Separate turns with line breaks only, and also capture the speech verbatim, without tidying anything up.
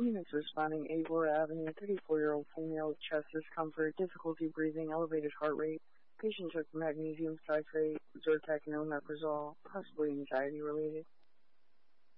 Units responding, Avora Avenue, thirty-four-year-old female with chest discomfort, difficulty breathing, elevated heart rate. Patient took magnesium citrate, Zyrtec, and omeprazole, possibly anxiety related.